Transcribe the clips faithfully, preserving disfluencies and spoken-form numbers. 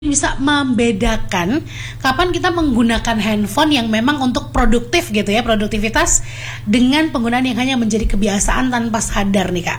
bisa membedakan kapan kita menggunakan handphone yang memang untuk produktif gitu ya, produktivitas, dengan penggunaan yang hanya menjadi kebiasaan tanpa sadar nih Kak?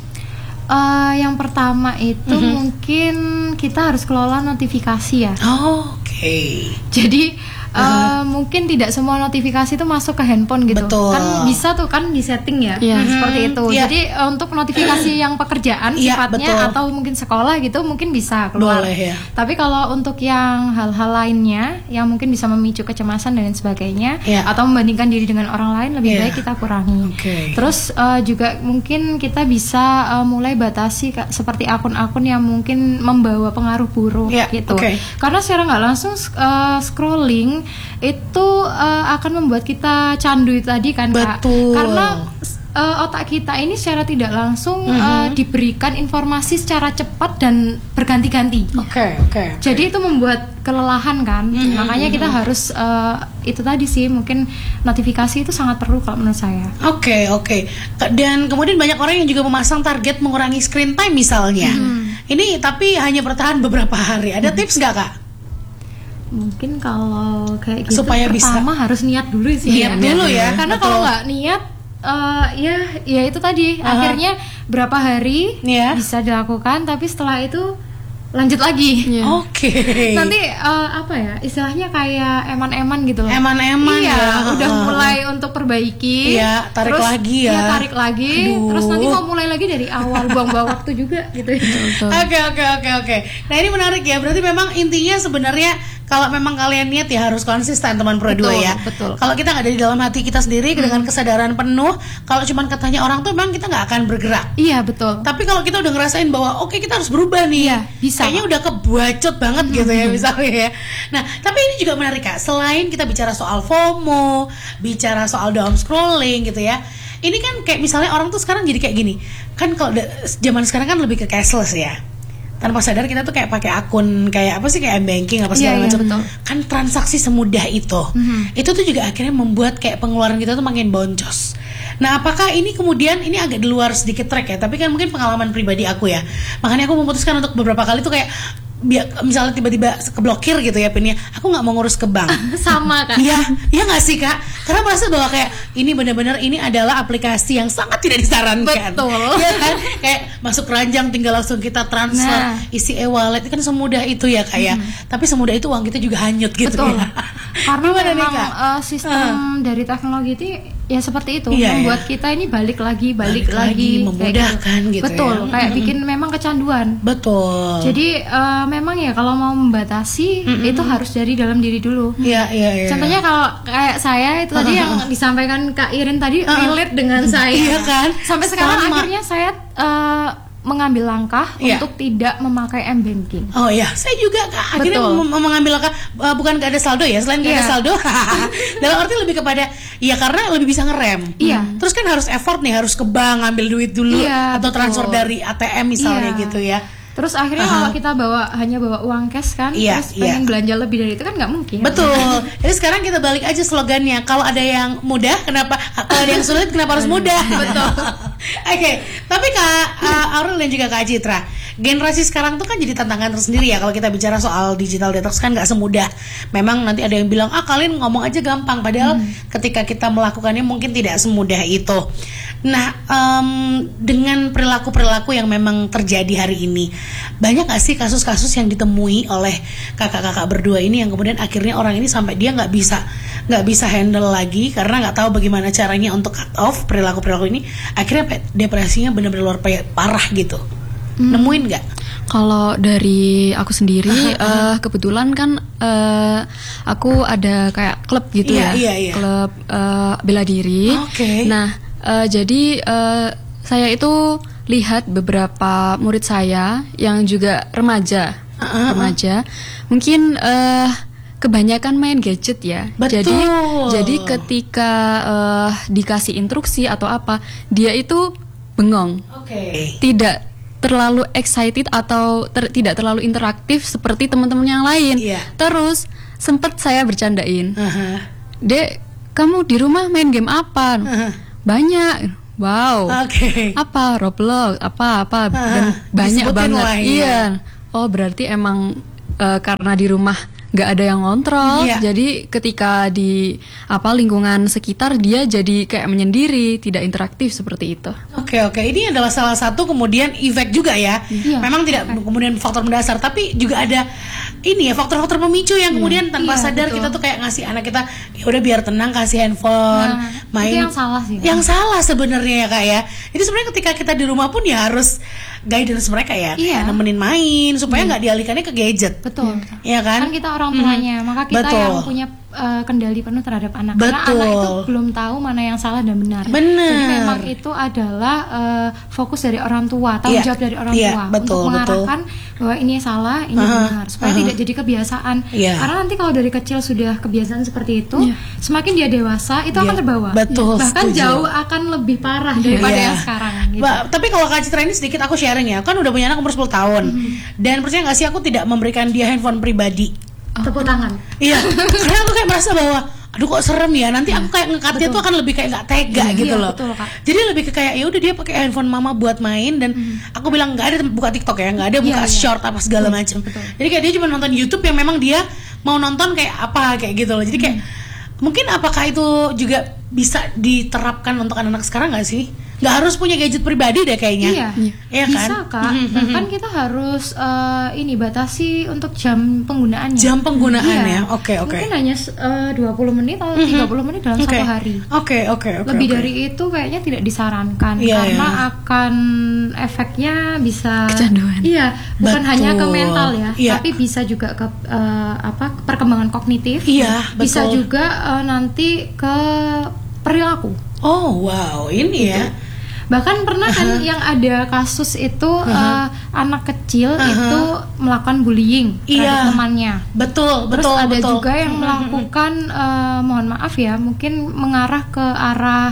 Uh, yang pertama itu mm-hmm. mungkin kita harus kelola notifikasi ya. Oh, oke. Okay. Jadi uh, uh. mungkin tidak semua notifikasi itu masuk ke handphone gitu. Betul. Kan bisa tuh kan di setting ya, yeah. mm-hmm. seperti itu. Yeah. Jadi uh, untuk notifikasi yang pekerjaan yeah, sifatnya betul. Atau mungkin sekolah gitu mungkin bisa keluar. Boleh, ya. Tapi kalau untuk yang hal-hal lainnya yang mungkin bisa memicu kecemasan dan sebagainya, yeah. atau membandingkan diri dengan orang lain, lebih yeah. baik kita kurangi. Okay. Terus uh, juga mungkin kita bisa uh, mulai batasi Kak, seperti akun-akun yang mungkin membawa pengaruh buruk yeah, gitu. Okay. Karena secara nggak langsung uh, scrolling itu uh, akan membuat kita candu tadi kan Kak. Betul. Karena uh, otak kita ini secara tidak langsung mm-hmm. uh, diberikan informasi secara cepat dan berganti-ganti. Oke, okay, oke. Okay, okay. Jadi itu membuat kelelahan kan. Mm-hmm. Makanya kita harus uh, itu tadi sih, mungkin notifikasi itu sangat perlu kalau menurut saya. Oke, okay, oke. Okay. Dan kemudian banyak orang yang juga memasang target mengurangi screen time misalnya. Mm-hmm. Ini tapi hanya bertahan beberapa hari. Ada mm-hmm. tips nggak Kak? Mungkin kalau kayak gitu supaya pertama bisa harus niat dulu sih. Niat ya, dulu ya. Karena betul. Kalau nggak niat uh, ya ya itu tadi uh-huh. akhirnya berapa hari yeah. bisa dilakukan, tapi setelah itu lanjut lagi. Yeah. Oke. Okay. Nanti uh, apa ya istilahnya kayak eman-eman gitu loh. Eman-eman iya, ya. Udah mulai untuk perbaiki. Iya, tarik terus, lagi ya. Iya, tarik lagi. Aduh. Terus nanti mau mulai lagi dari awal, buang-buang waktu juga gitu. Oke, oke, oke, oke. Nah ini menarik ya. Berarti memang intinya sebenarnya kalau memang kalian niat ya harus konsisten teman Pro dua ya. Betul. Kalau kita nggak ada di dalam hati kita sendiri hmm. dengan kesadaran penuh, kalau cuma katanya orang tuh memang kita nggak akan bergerak. Iya betul. Tapi kalau kita udah ngerasain bahwa oke okay, kita harus berubah nih, iya, bisa. Kayaknya udah kebuacot banget hmm. gitu ya misalnya ya. Nah tapi ini juga menarik Kak. Selain kita bicara soal FOMO, bicara soal down scrolling gitu ya. Ini kan kayak misalnya orang tuh sekarang jadi kayak gini. Kan kalau zaman sekarang kan lebih ke cashless ya. Tanpa sadar kita tuh kayak pakai akun kayak apa sih kayak m-banking apa segala yeah, macam. Yeah, kan transaksi semudah itu. Mm-hmm. Itu tuh juga akhirnya membuat kayak pengeluaran kita tuh makin boncos. Nah, apakah ini kemudian ini agak di luar sedikit track ya, tapi kan mungkin pengalaman pribadi aku ya. Makanya aku memutuskan untuk beberapa kali tuh kayak biar misalnya tiba-tiba keblokir gitu ya pinnya, aku nggak mau ngurus ke bank. Sama Kak. Iya, iya nggak sih Kak? Karena merasa bahwa kayak ini benar-benar ini adalah aplikasi yang sangat tidak disarankan. Betul. Ya kan? Kayak masuk keranjang tinggal langsung kita transfer, nah. isi e-wallet kan semudah itu ya Kak ya. Hmm. Tapi semudah itu uang kita juga hanyut gitu. Betul. Ya. Karena memang uh, sistem uh. dari teknologi itu ya seperti itu, iya, membuat iya. kita ini balik lagi, balik, balik lagi, lagi memudahkan gitu. Betul, ya. kayak bikin memang kecanduan. Betul. Jadi uh, memang ya kalau mau membatasi mm-hmm. itu harus dari dalam diri dulu. Iya, iya, iya. Contohnya kalau kayak saya itu tadi yang disampaikan Kak Irin tadi uh-huh. relate dengan saya. Iya kan? Sampai sekarang Sama. akhirnya saya uh, mengambil langkah yeah. untuk tidak memakai m-banking. Oh ya, saya juga Kak, akhirnya mem- mengambil langkah uh, bukan gak ada saldo ya, selain gak yeah. ada saldo. Dalam arti lebih kepada ya karena lebih bisa ngerem. Iya. Yeah. Terus kan harus effort nih, harus ke bank ngambil duit dulu yeah, atau betul. transfer dari A T M misalnya yeah. gitu ya. Terus akhirnya uh-huh. kalau kita bawa hanya bawa uang cash kan, yeah, terus pengen yeah. belanja lebih dari itu kan nggak mungkin. Betul. Jadi sekarang kita balik aja slogannya. Kalau ada yang mudah, kenapa? Kalau ada yang sulit, kenapa harus mudah? Betul. Oke. Okay. Tapi Kak uh, Aurel dan juga Kak Citra, generasi sekarang tuh kan jadi tantangan tersendiri ya. Kalau kita bicara soal digital detox kan nggak semudah. Memang nanti ada yang bilang ah kalian ngomong aja gampang. Padahal hmm. ketika kita melakukannya mungkin tidak semudah itu. Nah, um, dengan perilaku-perilaku yang memang terjadi hari ini, banyak gak sih kasus-kasus yang ditemui oleh kakak-kakak berdua ini yang kemudian akhirnya orang ini sampai dia nggak bisa nggak bisa handle lagi karena nggak tahu bagaimana caranya untuk cut off perilaku-perilaku ini, akhirnya depresinya benar-benar luar parah gitu. Hmm. Nemuin nggak? Kalau dari aku sendiri, uh, kebetulan kan uh, aku ada kayak klub gitu iya, ya, iya, iya. klub uh, bela diri. Okay. Nah. Uh, jadi uh, saya itu lihat beberapa murid saya yang juga remaja, uh-huh. remaja, mungkin uh, kebanyakan main gadget ya. Betul. Jadi, jadi ketika uh, dikasih instruksi atau apa, dia itu bengong, okay. tidak terlalu excited atau ter, tidak terlalu interaktif seperti teman-teman yang lain. Yeah. Terus sempat saya bercandain, uh-huh. Dek, kamu di rumah main game apa? Uh-huh. Banyak, wow, okay. apa Roblox, apa apa, dan uh, banyak banget, lah, iya. Oh berarti emang uh, karena di rumah nggak ada yang ngontrol, yeah. jadi ketika di apa lingkungan sekitar dia jadi kayak menyendiri, tidak interaktif seperti itu. Oke okay, oke, okay. Ini adalah salah satu kemudian efek juga ya. Yeah. Memang tidak okay. kemudian faktor mendasar, tapi juga ada ini ya faktor-faktor pemicu yang kemudian tanpa yeah, sadar betul. Kita tuh kayak ngasih anak kita ya udah biar tenang kasih handphone, nah, main. Itu yang salah sih. Yang kan? Salah sebenarnya ya kak ya. Jadi sebenarnya ketika kita di rumah pun ya harus guidance mereka ya, yeah. nemenin main supaya nggak yeah. dialihkannya ke gadget. Betul. Iya kan? Kan kita orang tuanya, hmm. maka kita Betul. Yang punya uh, kendali penuh terhadap anak. Betul. Karena anak itu belum tahu mana yang salah dan benar. Benar. Jadi memang itu adalah uh, fokus dari orang tua, tanggung yeah. jawab dari orang yeah. tua betul, untuk mengarahkan betul. bahwa ini salah, ini uh-huh. benar, supaya uh-huh. tidak jadi kebiasaan. Yeah. Karena nanti kalau dari kecil sudah kebiasaan seperti itu, yeah. semakin dia dewasa itu yeah. akan terbawa. Betul. Bahkan setuju. Jauh akan lebih parah daripada yeah. yang sekarang. Gitu. Ba, tapi kalau Kak Citra ini sedikit aku sharing ya, kan udah punya anak umur sepuluh tahun, mm-hmm. dan percaya nggak sih aku tidak memberikan dia handphone pribadi. Tepuk tangan. Iya, karena aku kayak merasa bahwa aduh kok serem ya, nanti aku kayak ngekatnya tuh akan lebih kayak nggak tega iya, gitu iya, loh. Betul, Kak. Jadi lebih ke kayak ya udah dia pakai handphone mama buat main, dan hmm. aku bilang nggak ada buka TikTok ya, nggak ada buka iya, short iya. apa segala macam. Jadi kayak dia cuma nonton YouTube yang memang dia mau nonton kayak apa kayak gitu loh. Jadi kayak hmm. mungkin apakah itu juga bisa diterapkan untuk anak-anak sekarang nggak sih? Nggak harus punya gadget pribadi deh kayaknya. Iya, ya kan? Bisa kak. Bahkan kita harus uh, ini batasi untuk jam penggunaannya. Jam penggunaannya, oke iya. oke. Okay, okay. Mungkin hanya uh, dua puluh menit atau mm-hmm. tiga puluh menit dalam okay. satu hari. Oke okay, oke okay, oke. Lebih okay. dari itu kayaknya tidak disarankan yeah, karena yeah. akan efeknya bisa kecanduan. Iya, bukan betul. hanya ke mental ya, yeah. tapi bisa juga ke uh, apa perkembangan kognitif. Iya, betul. Bisa juga uh, nanti ke perilaku. Oh wow, ini gitu. Ya. Bahkan pernah kan uh-huh. yang ada kasus itu uh-huh. uh, anak kecil uh-huh. itu melakukan bullying terhadap iya. temannya. Betul, Terus betul, ada betul. juga yang melakukan uh, mohon maaf ya, mungkin mengarah ke arah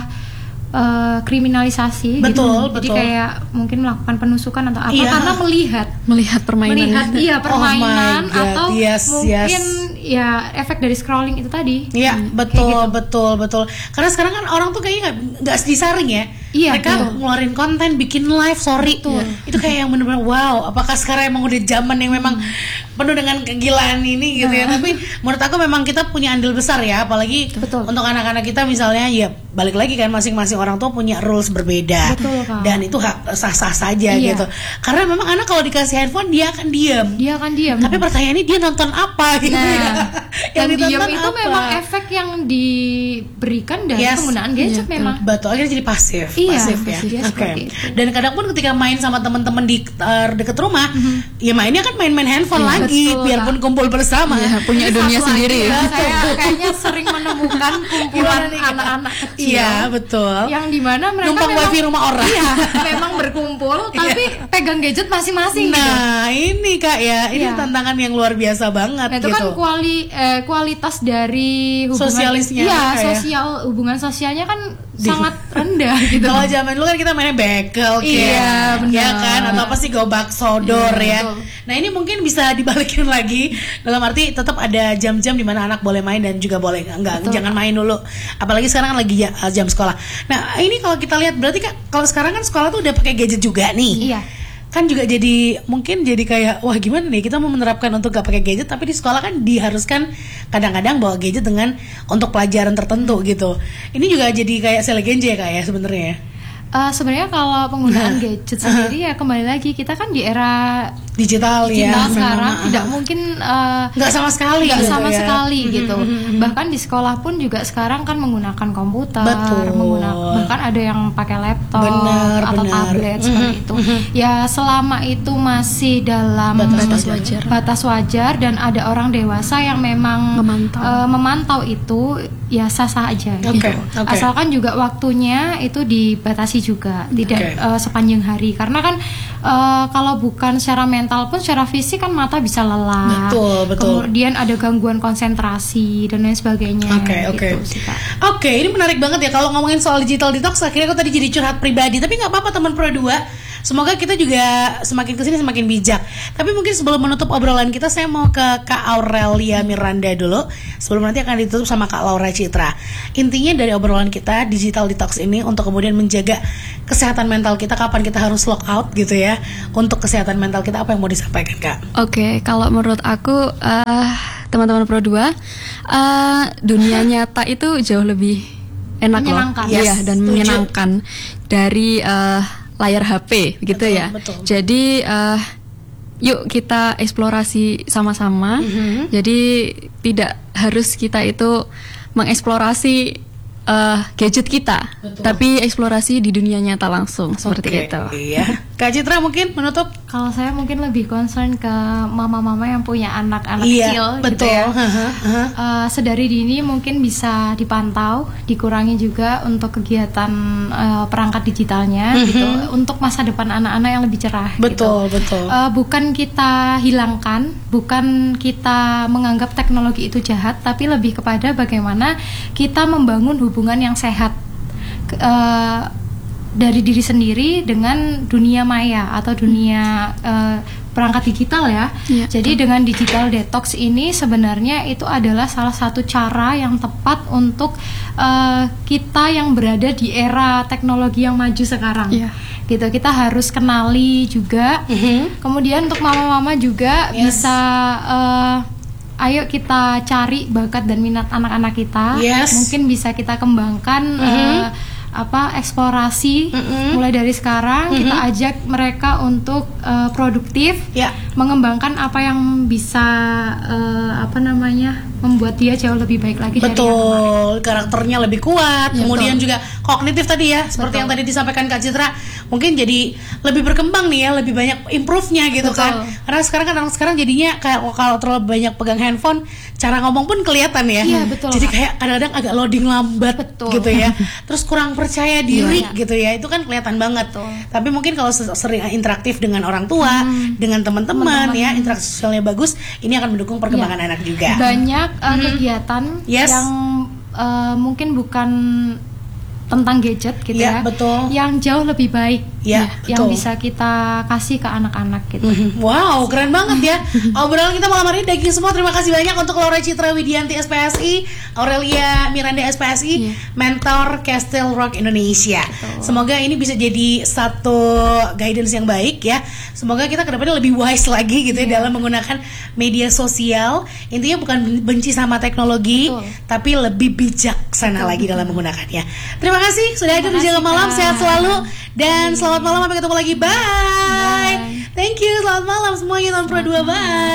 uh, kriminalisasi. Betul, gitu. betul. Jadi kayak mungkin melakukan penusukan atau apa iya. karena melihat melihat permainan. Melihat iya permainan oh atau yes, mungkin yes. ya efek dari scrolling itu tadi. Iya, hmm, betul, gitu. betul, betul. Karena sekarang kan orang tuh kayaknya nggak nggak disaring ya. Iya, mereka betul. ngeluarin konten, bikin live, sorry tuh. Itu kayak yang bener-bener wow. Apakah sekarang emang udah zaman yang memang hmm. penuh dengan kegilaan ini gitu nah. ya. Tapi menurut aku memang kita punya andil besar ya, apalagi betul. Untuk anak-anak kita misalnya ya balik lagi kan masing-masing orang tua punya rules berbeda. Betul, Kak. Dan itu hak sah-sah saja iya. gitu. Karena memang anak kalau dikasih handphone dia akan diam. Dia akan diam. Tapi pertanyaannya dia nonton apa gitu nah. ya. yang diam itu apa? Memang efek yang diberikan dari yes. penggunaan gadget iya. memang. Betul, akhirnya jadi pasif. Iya, pasif ya. Oke. Okay. Dan kadang pun ketika main sama teman-teman di uh, dekat rumah, mm-hmm. ya mainnya kan main-main handphone iya, lagi, betul, biarpun lah. Kumpul bersama. Iya, punya dunia sendiri. Ya. Saya kayaknya sering menemukan kumpulan anak-anak kecil. Iya, betul. Yang dimana mereka numpang memang, wifi rumah orang. Iya, memang berkumpul, tapi pegang gadget masing-masing. Nah, gitu. ini kak ya, ini iya. tantangan yang luar biasa banget. Nah, itu gitu. kan kuali, eh, kualitas dari hubungan sosialisnya. Iya, ya. sosial hubungan sosialnya kan di, sangat rendah gitu. Kalau zaman dulu kan kita mainnya bekel, iya, benar. Ya kan, atau apa sih gobak sodor iya, ya. Betul. Nah ini mungkin bisa dibalikin lagi dalam arti tetap ada jam-jam di mana anak boleh main dan juga boleh enggak, betul. Jangan main dulu. Apalagi sekarang kan lagi jam sekolah. Nah ini kalau kita lihat berarti kan kalau sekarang kan sekolah tuh udah pakai gadget juga nih. Iya. Kan juga jadi mungkin jadi kayak wah gimana nih kita mau menerapkan untuk gak pakai gadget, tapi di sekolah kan diharuskan kadang-kadang bawa gadget dengan untuk pelajaran tertentu gitu. Ini juga jadi kayak selegenje ya kak ya sebenarnya. Uh, sebenarnya kalau penggunaan gadget sendiri ya kembali lagi kita kan di era digital, digital ya sekarang memang, tidak uh, mungkin nggak uh, sama sekali nggak gitu sama ya. sekali mm-hmm, gitu mm-hmm. bahkan di sekolah pun juga sekarang kan menggunakan komputer, menggunakan bahkan ada yang pakai laptop benar, atau benar. tablet mm-hmm, seperti itu mm-hmm. ya selama itu masih dalam batas, batas wajar batas wajar dan ada orang dewasa yang memang memantau, uh, memantau itu ya sah-sah aja okay, gitu okay. asalkan juga waktunya itu dibatasi juga tidak okay. uh, sepanjang hari karena kan uh, kalau bukan secara mental pun secara fisik kan mata bisa lelah. Betul, betul. Kemudian ada gangguan konsentrasi dan lain sebagainya. Oke, okay, oke. Gitu, oke, ini menarik banget ya kalau ngomongin soal digital detox. Akhirnya aku tadi jadi curhat pribadi, tapi nggak apa-apa teman Pro dua. Semoga kita juga semakin kesini semakin bijak. Tapi mungkin sebelum menutup obrolan kita, saya mau ke Kak Aurelia Miranda dulu. Sebelum nanti akan ditutup sama Kak Laura Citra. Intinya dari obrolan kita, digital detox ini untuk kemudian menjaga kesehatan mental kita, kapan kita harus lock out gitu ya. Untuk kesehatan mental kita, apa yang mau disampaikan, Kak? Oke, okay, kalau menurut aku uh, teman-teman Pro dua, uh, dunia nyata itu jauh lebih enak loh, yes, ya, dan setuju. menyenangkan dari uh, layar H P, begitu betul, ya. Betul. Jadi uh, yuk kita eksplorasi sama-sama. Mm-hmm. Jadi tidak harus kita itu mengeksplorasi uh, gadget kita, betul. Tapi eksplorasi di dunia nyata langsung, seperti okay. itu. Iya. Kak Citra mungkin menutup. Kalau saya mungkin lebih concern ke mama-mama yang punya anak-anak iya, kecil, betul. gitu ya. Uh-huh, uh-huh. Uh, sedari dini mungkin bisa dipantau, dikurangi juga untuk kegiatan uh, perangkat digitalnya, uh-huh. gitu, untuk masa depan anak-anak yang lebih cerah. Betul, gitu. betul. Uh, bukan kita hilangkan, bukan kita menganggap teknologi itu jahat, tapi lebih kepada bagaimana kita membangun hubungan yang sehat. Uh, dari diri sendiri dengan dunia maya atau dunia uh, perangkat digital ya. ya. Jadi dengan digital detox ini sebenarnya itu adalah salah satu cara yang tepat untuk uh, kita yang berada di era teknologi yang maju sekarang. Ya. Gitu, kita harus kenali juga. Mm-hmm. Kemudian untuk mama-mama juga yes. bisa uh, ayo kita cari bakat dan minat anak-anak kita. Yes. Mungkin bisa kita kembangkan mm-hmm. uh, apa eksplorasi mm-hmm. mulai dari sekarang. Mm-hmm. Kita ajak mereka untuk uh, produktif, yeah. mengembangkan apa yang bisa uh, apa namanya membuat dia jauh lebih baik lagi. Betul, dari yang kemarin. Karakternya lebih kuat, ya, kemudian betul. juga kognitif tadi ya, seperti betul. yang tadi disampaikan Kak Citra, mungkin jadi lebih berkembang nih ya, lebih banyak improve-nya gitu betul. kan. Karena sekarang kan orang sekarang jadinya kayak kalau terlalu banyak pegang handphone, cara ngomong pun kelihatan ya. Iya, betul. Jadi kayak kadang-kadang agak loading lambat betul. gitu ya. Terus kurang percaya diri ya, gitu ya. Itu kan kelihatan banget. Betul. Tapi mungkin kalau sering interaktif dengan orang tua, hmm. dengan teman-teman ya, interaksi sosialnya bagus, ini akan mendukung perkembangan ya. anak juga. Banyak uh, hmm. kegiatan yes. yang uh, mungkin bukan tentang gadget gitu ya, ya betul. yang jauh lebih baik ya, yang bisa kita kasih ke anak-anak gitu. Mm-hmm. Wow, keren banget ya. Obrolan kita malam hari ini daging semua. Terima kasih banyak untuk Laura Citra Widianti S P S I, Aurelia Miranda S P S I, yeah. mentor Castle Rock Indonesia. Betul. Semoga ini bisa jadi satu guidance yang baik ya. Semoga kita kedepannya lebih wise lagi gitu yeah. ya dalam menggunakan media sosial. Intinya bukan benci sama teknologi, betul. tapi lebih bijaksana betul. lagi dalam menggunakannya. Terima Terima kasih sudah hadir di Jaga Malam. Sehat selalu dan selamat malam, sampai ketemu lagi. Bye. Bye. Thank you. Selamat malam semuanya. Tahun Pro dua. Bye.